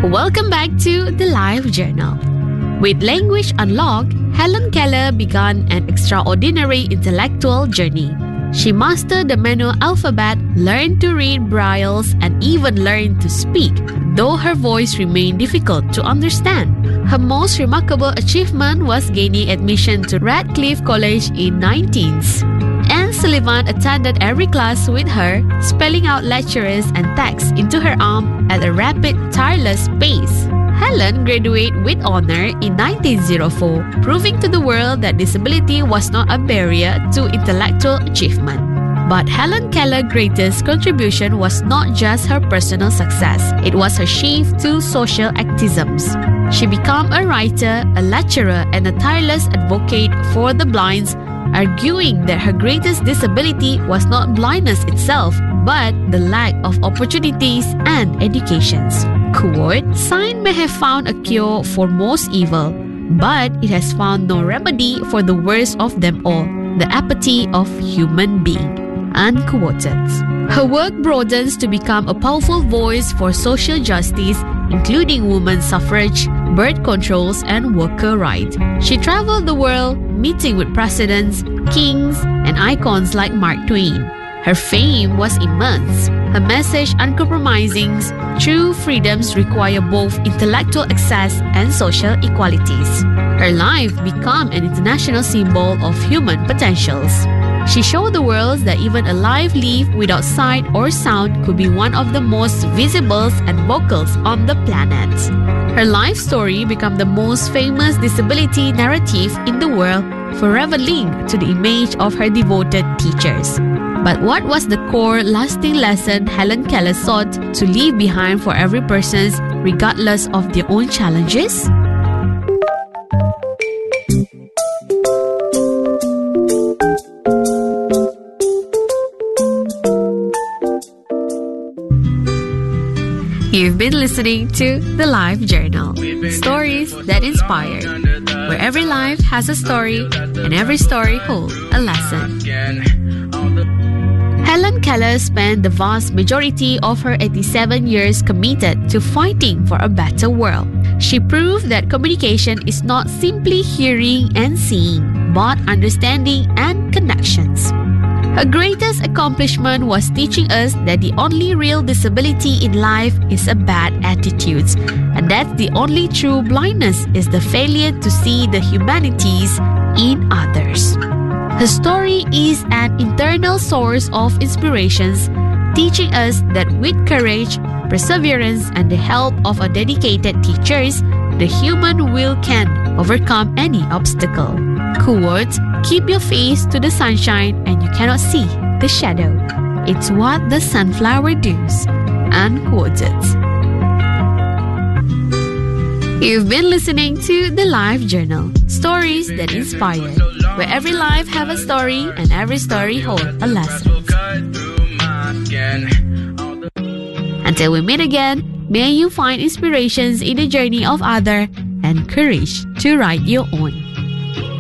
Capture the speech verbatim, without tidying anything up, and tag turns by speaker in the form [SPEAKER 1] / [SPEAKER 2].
[SPEAKER 1] Welcome back to the Life Journal. With Language Unlocked, Helen Keller began an extraordinary intellectual journey. She mastered the manual alphabet, learned to read brailles, and even learned to speak, though her voice remained difficult to understand. Her most remarkable achievement was gaining admission to Radcliffe College in nineteens. Anne Sullivan attended every class with her, spelling out lectures and texts into her arm at a rapid, tireless pace. Helen graduated with honor in nineteen oh four, proving to the world that disability was not a barrier to intellectual achievement. But Helen Keller's greatest contribution was not just her personal success, it was her shift to social activisms. She became a writer, a lecturer, and a tireless advocate for the blind, arguing that her greatest disability was not blindness itself, but the lack of opportunities and educations. Quote, "Science may have found a cure for most evil, but it has found no remedy for the worst of them all, the apathy of human being." Unquoted. Her work broadens to become a powerful voice for social justice, including women's suffrage, birth controls, and worker rights. She traveled the world, meeting with presidents, kings, and icons like Mark Twain. Her fame was immense. Her message uncompromising, true freedoms require both intellectual access and social equalities. Her life became an international symbol of human potentials. She showed the world that even a life lived without sight or sound could be one of the most visible and vocal on the planet. Her life story became the most famous disability narrative in the world, forever linked to the image of her devoted teachers. But what was the core, lasting lesson Helen Keller sought to leave behind for every person, regardless of their own challenges? You've been listening to The Life Journal, stories that inspire, where every life has a story and every story holds a lesson. Helen Keller spent the vast majority of her eighty-seven years committed to fighting for a better world. She proved that communication is not simply hearing and seeing, but understanding and connections. Her greatest accomplishment was teaching us that the only real disability in life is a bad attitude, and that the only true blindness is the failure to see the humanities in others. Her story is an internal source of inspirations, teaching us that with courage, perseverance, and the help of a dedicated teachers, the human will can overcome any obstacle. Quote, "Keep your face to the sunshine and you cannot see the shadow. It's what the sunflower does." Unquoted. You've been listening to The Life Journal, stories that inspire, where every life have a story and every story hold a lesson. Until we meet again, may you find inspirations in the journey of others and courage to write your own.